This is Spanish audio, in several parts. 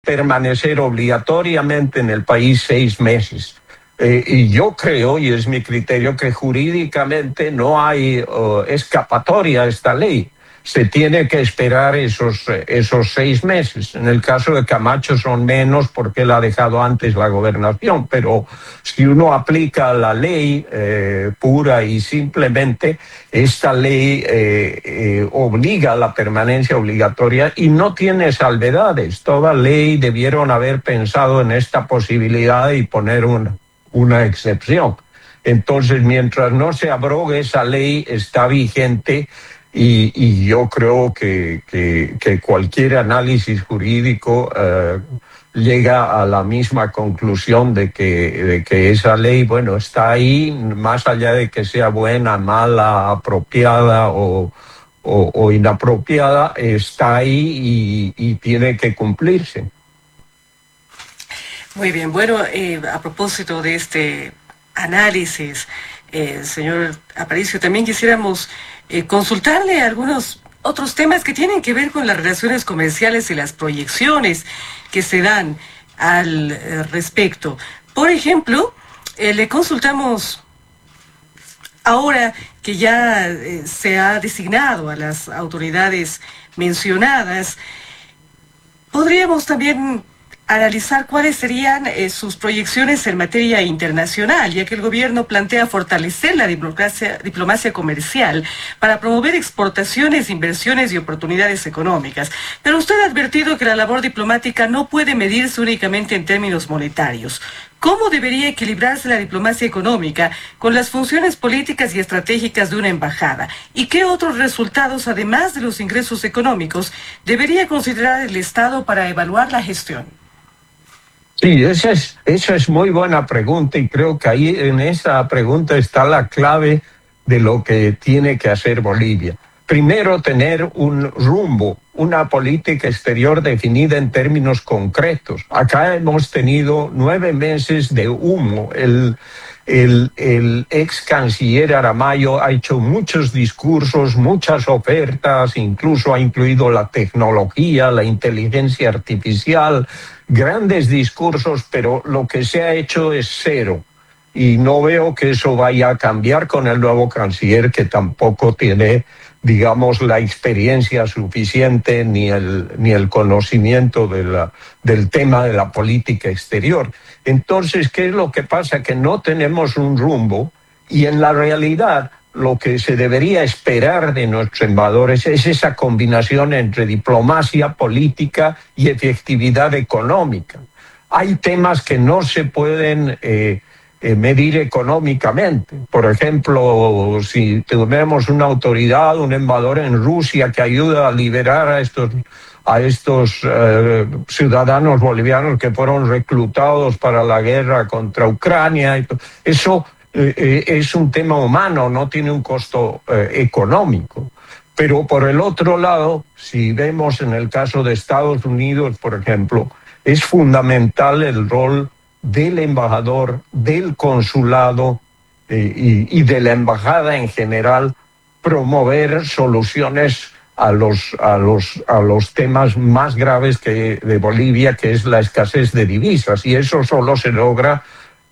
permanecer obligatoriamente en el país 6 meses. Y yo creo, y es mi criterio, que jurídicamente no hay escapatoria a esta ley. Se tiene que esperar esos 6 meses. En el caso de Camacho son menos porque él ha dejado antes la gobernación, pero si uno aplica la ley pura y simplemente, esta ley obliga a la permanencia obligatoria y no tiene salvedades. Toda ley debieron haber pensado en esta posibilidad y poner una excepción. Entonces, mientras no se abrogue esa ley, está vigente. Y yo creo que cualquier análisis jurídico llega a la misma conclusión de que esa ley, bueno, está ahí, más allá de que sea buena, mala, apropiada o inapropiada, está ahí y tiene que cumplirse. Muy bien, bueno, a propósito de este análisis, señor Aparicio, también quisiéramos consultarle algunos otros temas que tienen que ver con las relaciones comerciales y las proyecciones que se dan al respecto. Por ejemplo, le consultamos ahora que ya se ha designado a las autoridades mencionadas, podríamos también analizar cuáles serían sus proyecciones en materia internacional, ya que el gobierno plantea fortalecer la diplomacia comercial para promover exportaciones, inversiones y oportunidades económicas. Pero usted ha advertido que la labor diplomática no puede medirse únicamente en términos monetarios. ¿Cómo debería equilibrarse la diplomacia económica con las funciones políticas y estratégicas de una embajada? ¿Y qué otros resultados, además de los ingresos económicos, debería considerar el Estado para evaluar la gestión? Sí, esa es muy buena pregunta y creo que ahí en esa pregunta está la clave de lo que tiene que hacer Bolivia. Primero, tener un rumbo, una política exterior definida en términos concretos. Acá hemos tenido 9 meses de humo. El ex canciller Aramayo ha hecho muchos discursos, muchas ofertas, incluso ha incluido la tecnología, la inteligencia artificial, grandes discursos, pero lo que se ha hecho es cero. Y no veo que eso vaya a cambiar con el nuevo canciller, que tampoco tiene, digamos, la experiencia suficiente ni el conocimiento del tema de la política exterior. Entonces, ¿qué es lo que pasa? Que no tenemos un rumbo y en la realidad lo que se debería esperar de nuestros embajadores es esa combinación entre diplomacia, política y efectividad económica. Hay temas que no se pueden medir económicamente. Por ejemplo, si tenemos una autoridad, un embajador en Rusia que ayuda a liberar a estos ciudadanos bolivianos que fueron reclutados para la guerra contra Ucrania, eso es un tema humano, no tiene un costo económico. Pero por el otro lado, si vemos en el caso de Estados Unidos, por ejemplo, es fundamental el rol del embajador, del consulado y de la embajada en general, promover soluciones a los temas más graves de Bolivia, que es la escasez de divisas. Y eso solo se logra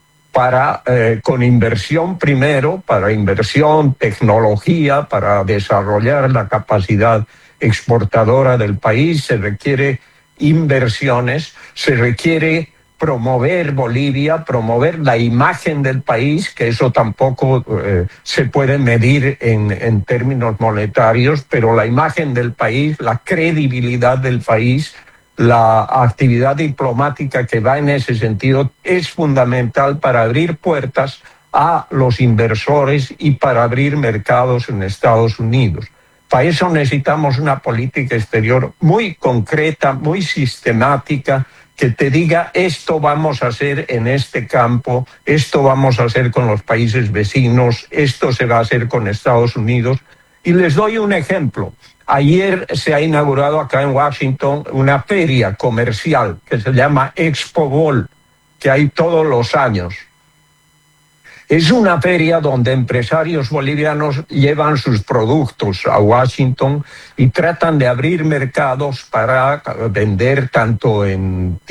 con inversión primero, para inversión, tecnología, para desarrollar la capacidad exportadora del país. Se requiere inversiones, se requiere promover Bolivia, promover la imagen del país, que eso tampoco se puede medir en términos monetarios, pero la imagen del país, la credibilidad del país, la actividad diplomática que va en ese sentido es fundamental para abrir puertas a los inversores y para abrir mercados en Estados Unidos. Para eso necesitamos una política exterior muy concreta, muy sistemática, que te diga esto vamos a hacer en este campo, esto vamos a hacer con los países vecinos, esto se va a hacer con Estados Unidos. Y les doy un ejemplo. Ayer se ha inaugurado acá en Washington una feria comercial que se llama Expo Bol, que hay todos los años. Es una feria donde empresarios bolivianos llevan sus productos a Washington y tratan de abrir mercados para vender tanto en